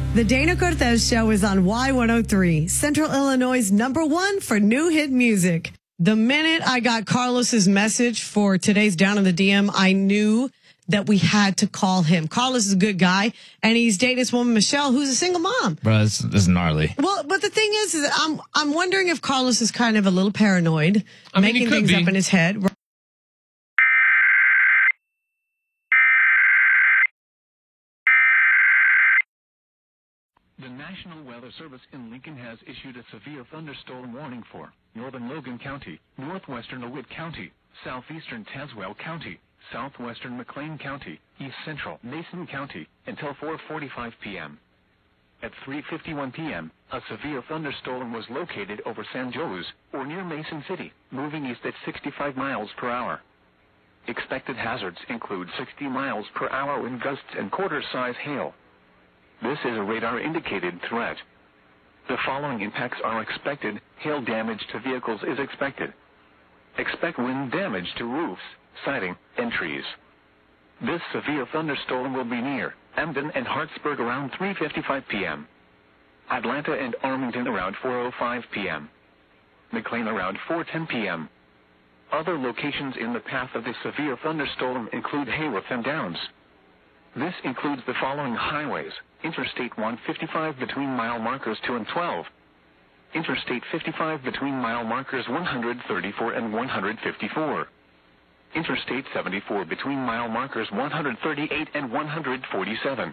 The Dana Cortez Show is on Y103, Central Illinois' #1 for new hit music. The minute I got Carlos's message for today's Down in the DM, I knew that we had to call him. Carlos is a good guy, and he's dating this woman, Michelle, who's a single mom. Bro, this is gnarly. Well, but the thing is that I'm wondering if Carlos is kind of a little paranoid, making things up in his head. The National Weather Service in Lincoln has issued a severe thunderstorm warning for northern Logan County, northwestern DeWitt County, southeastern Tazewell County, southwestern McLean County, east central Mason County, until 4:45 p.m. At 3:51 p.m., a severe thunderstorm was located over San Jose, or near Mason City, moving east at 65 miles per hour. Expected hazards include 60 miles per hour wind gusts and quarter-size hail. This is a radar-indicated threat. The following impacts are expected. Hail damage to vehicles is expected. Expect wind damage to roofs, siding, and trees. This severe thunderstorm will be near Emden and Hartsburg around 3:55 p.m. Atlanta and Arlington around 4:05 p.m. McLean around 4:10 p.m. Other locations in the path of the severe thunderstorm include Hayworth and Downs. This includes the following highways: Interstate 155 between mile markers 2 and 12. Interstate 55 between mile markers 134 and 154. Interstate 74 between mile markers 138 and 147.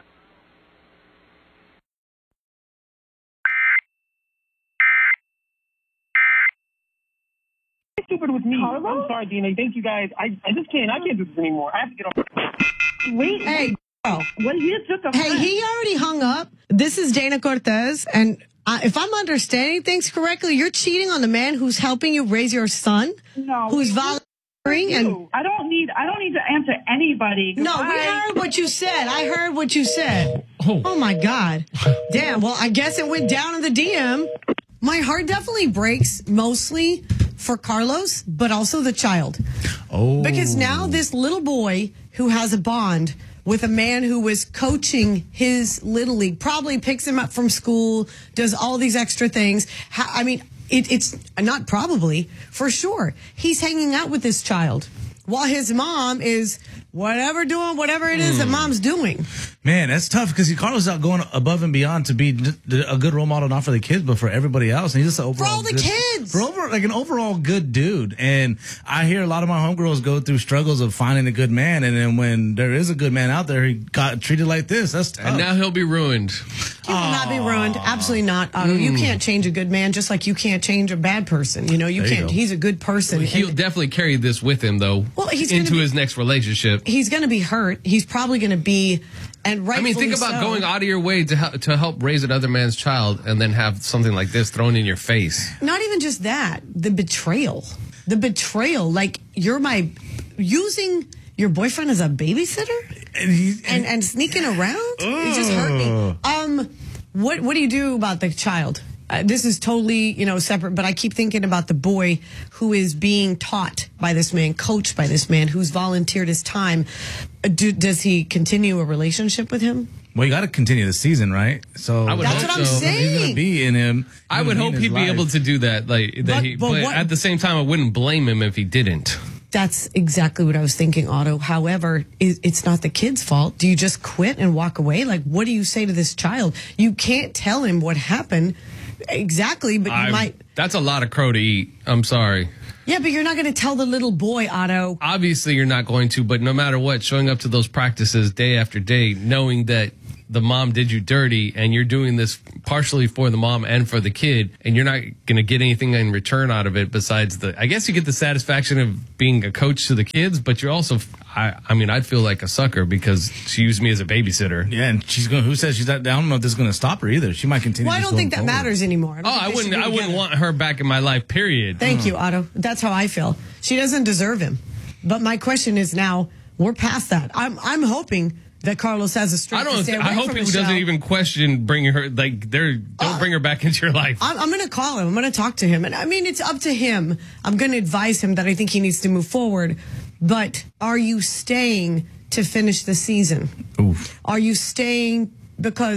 Stupid with me. Carlos? I'm sorry, Dina. Thank you guys. I just can't. I can't do this anymore. I have to get off. Wait. Hey, When he took a hey, he already hung up. This is Dana Cortez, and if I'm understanding things correctly, you're cheating on the man who's helping you raise your son, No. who's volunteering, and I don't need to answer anybody. no, we heard what you said. I heard what you said. Oh my God. Damn. Well, I guess it went down in the DM. My heart definitely breaks mostly for Carlos, but also the child. Oh. Because now this little boy who has a bond with a man who was coaching his little league, probably picks him up from school, does all these extra things. I mean, it's not probably, for sure. He's hanging out with this child while his mom is doing whatever it is that mom's doing. Man, that's tough because Carlos is out going above and beyond to be a good role model, not for the kids, but for everybody else. And he's just an overall For all the kids. like an overall good dude. And I hear a lot of my homegirls go through struggles of finding a good man. And then when there is a good man out there, he got treated like this. That's tough. And now he'll be ruined. He will not be ruined. Absolutely not, Otto. You can't change a good man just like you can't change a bad person. You know, you There you can't. go. He's a good person. He'll definitely carry this with him, though, Well, he's gonna into be- his next relationship. He's going to be hurt. He's probably going to be, and I rightfully mean, think about so. going out of your way to help raise another man's child and then have something like this thrown in your face. Not even just that, the betrayal. Like using your boyfriend as a babysitter and sneaking around. It just hurt me. What do you do about the child? This is totally, separate, but I keep thinking about the boy who is being taught by this man, coached by this man, who's volunteered his time. Does he continue a relationship with him? Well, you got to continue the season, right? So I would That's hope what I'm so. saying. He's going to be in him. I would hope he'd be able to do that. But what- at the same time, I wouldn't blame him if he didn't. That's exactly what I was thinking, Otto. However, it's not the kid's fault. Do you just quit and walk away? Like, what do you say to this child? You can't tell him what happened exactly, but you might. That's a lot of crow to eat. I'm sorry. Yeah, but you're not going to tell the little boy, Otto. Obviously, you're not going to, but no matter what, showing up to those practices day after day, knowing that the mom did you dirty and you're doing this partially for the mom and for the kid, and you're not going to get anything in return out of it besides I guess you get the satisfaction of being a coach to the kids, but you're also, I'd feel like a sucker because she used me as a babysitter. Yeah, and who says she's not, I don't know if this is going to stop her either. She might continue. Well, I just don't think that going forward. matters anymore. I wouldn't want her back in my life, period. Thank you, Otto. That's how I feel. She doesn't deserve him. But my question is now, we're past that. I'm hoping that Carlos has a strength to stay away I hope from he Michelle. doesn't even question bringing her, don't bring her back into your life. I'm going to call him. I'm going to talk to him. And I mean, it's up to him. I'm going to advise him that I think he needs to move forward. But are you staying to finish the season? Oof. Are you staying because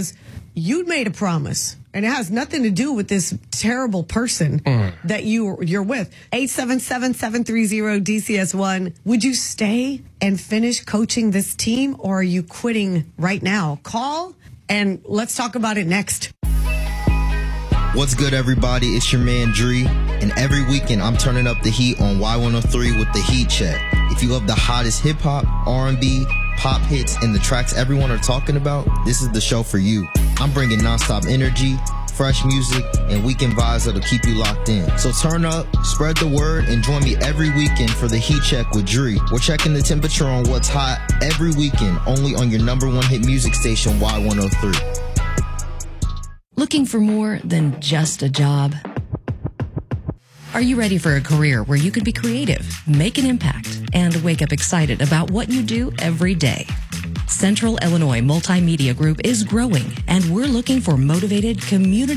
you made a promise, and it has nothing to do with this terrible person that you're with. 877-730-DCS1. Would you stay and finish coaching this team, or are you quitting right now? Call, and let's talk about it next. What's good, everybody? It's your man, Dree. And every weekend, I'm turning up the heat on Y103 with the Heat Check. If you love the hottest hip-hop, R&B, pop hits, and the tracks everyone are talking about, this is the show for you. I'm bringing nonstop energy, fresh music, and weekend vibes that'll keep you locked in. So turn up, spread the word, and join me every weekend for the Heat Check with Dree. We're checking the temperature on what's hot every weekend, only on your #1 hit music station, Y103. Looking for more than just a job? Are you ready for a career where you could be creative, make an impact, and wake up excited about what you do every day? Central Illinois Multimedia Group is growing, and we're looking for motivated community.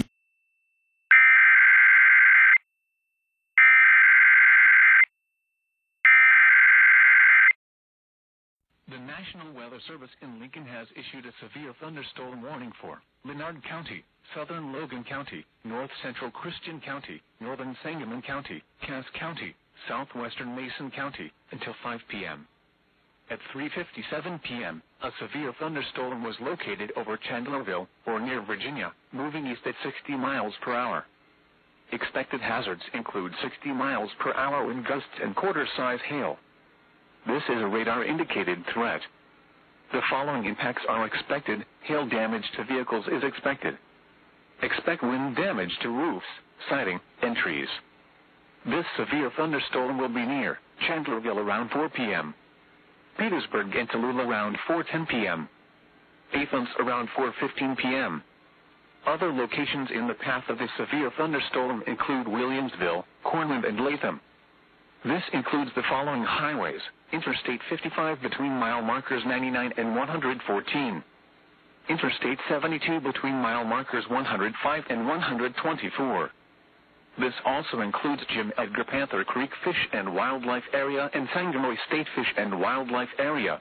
The National Weather Service in Lincoln has issued a severe thunderstorm warning for Leonard County, Southern Logan County, North Central Christian County, Northern Sangamon County, Cass County, Southwestern Mason County, until 5 p.m. At 3:57 p.m., a severe thunderstorm was located over Chandlerville, or near Virginia, moving east at 60 miles per hour. Expected hazards include 60 miles per hour wind gusts and quarter-size hail. This is a radar-indicated threat. The following impacts are expected. Hail damage to vehicles is expected. Expect wind damage to roofs, siding, and trees. This severe thunderstorm will be near Chandlerville around 4 p.m., Petersburg and Tallulah around 4:10 p.m., Athens around 4:15 p.m. Other locations in the path of the severe thunderstorm include Williamsville, Cornland, and Latham. This includes the following highways: Interstate 55 between mile markers 99 and 114. Interstate 72 between mile markers 105 and 124. This also includes Jim Edgar Panther Creek Fish and Wildlife Area and Sangamo State Fish and Wildlife Area.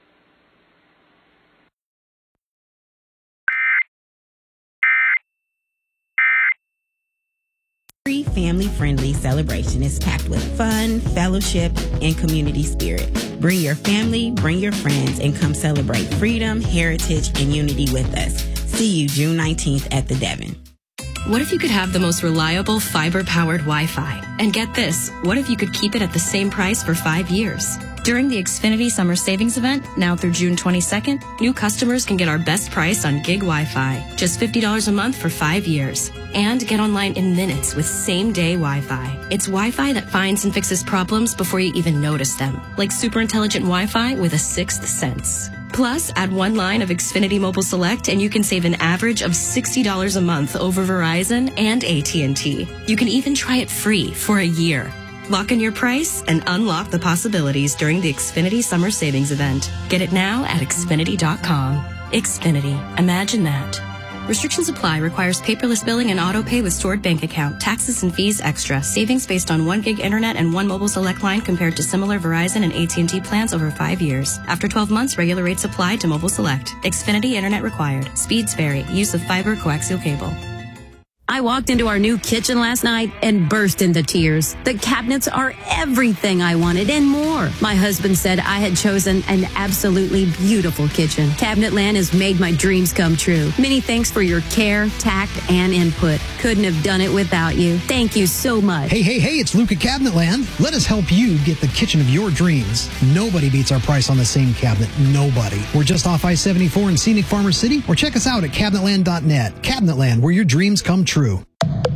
Every family-friendly celebration is packed with fun, fellowship, and community spirit. Bring your family, bring your friends, and come celebrate freedom, heritage, and unity with us. See you June 19th at the Devon. What if you could have the most reliable fiber-powered Wi-Fi? And get this, what if you could keep it at the same price for 5 years? During the Xfinity Summer Savings Event, now through June 22nd, new customers can get our best price on gig Wi-Fi, just $50 a month for 5 years. And get online in minutes with same-day Wi-Fi. It's Wi-Fi that finds and fixes problems before you even notice them, like super intelligent Wi-Fi with a sixth sense. Plus, add one line of Xfinity Mobile Select and you can save an average of $60 a month over Verizon and AT&T. You can even try it free for a year. Lock in your price and unlock the possibilities during the Xfinity Summer Savings Event. Get it now at Xfinity.com. Xfinity. Imagine that. Restrictions apply. Requires paperless billing and auto pay with stored bank account. Taxes and fees extra. Savings based on 1 gig internet and 1 mobile select line compared to similar Verizon and AT&T plans over 5 years. After 12 months, regular rates apply to mobile select. Xfinity internet required. Speeds vary. Use of fiber coaxial cable. I walked into our new kitchen last night and burst into tears. The cabinets are everything I wanted and more. My husband said I had chosen an absolutely beautiful kitchen. Cabinetland has made my dreams come true. Many thanks for your care, tact, and input. Couldn't have done it without you. Thank you so much. Hey, it's Luke at Cabinetland. Let us help you get the kitchen of your dreams. Nobody beats our price on the same cabinet. Nobody. We're just off I-74 in scenic Farmer City, or check us out at cabinetland.net. Cabinetland, where your dreams come true. You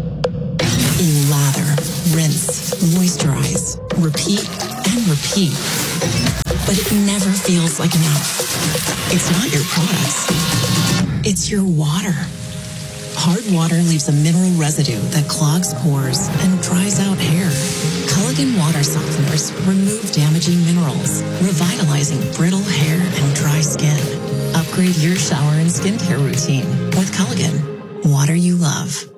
lather, rinse, moisturize, repeat, and repeat. But it never feels like enough. It's not your products. It's your water. Hard water leaves a mineral residue that clogs pores and dries out hair. Culligan water softeners remove damaging minerals, revitalizing brittle hair and dry skin. Upgrade your shower and skincare routine with Culligan. Water you love.